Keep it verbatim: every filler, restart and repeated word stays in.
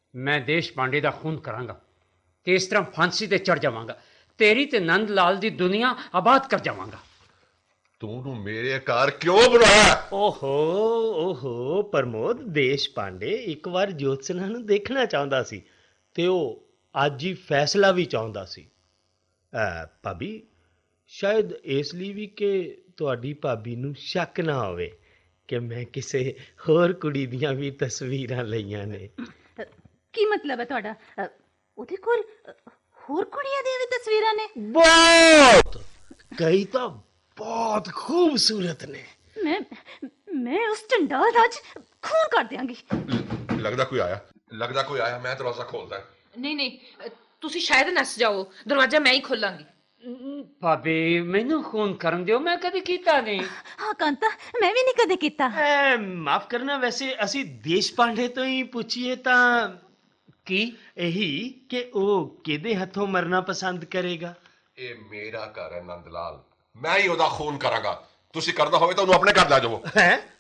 ਮੈਂ ਦੇਸ਼ ਪਾਂਡੇ ਦਾ ਖੂਨ ਕਰਾਂਗਾ ਤੇ ਇਸ ਤਰ੍ਹਾਂ ਫਾਂਸੀ ਤੇ ਚੜ ਜਾਵਾਂਗਾ। ਤੇਰੀ ਤੇ ਨੰਦ ਲਾਲ ਦੀ ਦੁਨੀਆ ਆਬਾਦ ਕਰ ਜਾਵਾਂਗਾ। ਤੂੰ ਮੇਰੇ ਘਰ ਕਿਉਂ ਬੁਲਾਇਆ? ਓਹੋ ਓਹੋ ਪ੍ਰਮੋਦ, ਦੇਸ਼ ਪਾਂਡੇ ਇੱਕ ਵਾਰ ਜੋਤਸਨਾ ਨੂੰ ਦੇਖਣਾ ਚਾਹੁੰਦਾ ਸੀ ਤੇ ਉਹ ਅੱਜ ਹੀ ਫੈਸਲਾ ਵੀ ਚਾਹੁੰਦਾ ਸੀ। ਅ, ਭਾਬੀ, ਸ਼ਾਇਦ ਇਸ ਲਈ ਵੀ ਕਿ ਤੁਹਾਡੀ ਭਾਬੀ ਨੂੰ ਸ਼ੱਕ ਨਾ ਹੋਵੇ ਕਿ ਮੈਂ ਕਿਸੇ ਹੋਰ ਕੁੜੀ ਦੀਆਂ ਵੀ ਤਸਵੀਰਾਂ ਲਈਆਂ ਨੇ। ਕੀ ਮਤਲਬ ਹੈ ਤੁਹਾਡਾ? ਅ, ਉਹਦੇ ਕੋਲ ਅ, ਹੋਰ ਕੁੜੀਆਂ ਦੀਆਂ ਵੀ ਤਸਵੀਰਾਂ ਨੇ? ਬਹੁਤ, ਕਈ ਤਾਂ ਬਹੁਤ ਖੂਬਸੂਰਤ ਨੇ। ਮੈਂ ਮੈਂ ਉਸ ਚੰਡਾਲ ਦਾ ਅੱਜ ਖੂਨ ਕਰ ਦਿਆਂਗੀ। ਲੱਗਦਾ ਕੋਈ ਆਇਆ, ਲੱਗਦਾ ਕੋਈ ਆਇਆ। ਮੈਂ ਦਰਵਾਜ਼ਾ ਖੋਲਦਾ। ਨਹੀਂ ਨਹੀਂ, ਤੁਸੀਂ ਸ਼ਾਇਦ ਨੱਸ ਜਾਓ, ਦਰਵਾਜ਼ਾ ਮੈਂ ਹੀ ਖੋਲਾਂਗੀ। ਭਾਬੀ, ਮੈਨੂੰ ਖੂਨ ਕਰਨ ਦਿਓ, ਮੈਂ ਕਦੇ ਕੀਤਾ ਨਹੀਂ। ਹਾਂ ਕਾਂਤਾ, ਮੈਂ ਵੀ ਨਹੀਂ ਕਦੇ ਕੀਤਾ। ਐ, ਮਾਫ ਕਰਨਾ, ਵੈਸੇ ਅਸੀਂ ਦੇਸ਼ ਪਾਂਡੇ ਤੋਂ ਹੀ ਪੁੱਛੀਏ ਤਾਂ ਕੀ? ਇਹੀ ਕਿ ਉਹ ਕਿਹਦੇ ਹੱਥੋਂ ਮਰਨਾ ਪਸੰਦ ਕਰੇਗਾ। ਇਹ ਮੇਰਾ ਘਰ ਹੈ ਨੰਦ ਲਾਲ, ਮੈਂ ਹੀ ਉਹਦਾ ਖੂਨ ਕਰਾਂਗਾ। ਤੁਸੀਂ ਕਰਦਾ ਹੋਵੇ ਤਾਂ ਉਹਨੂੰ ਆਪਣੇ ਘਰ ਲੈ ਜਾਵੋ। ਹੈ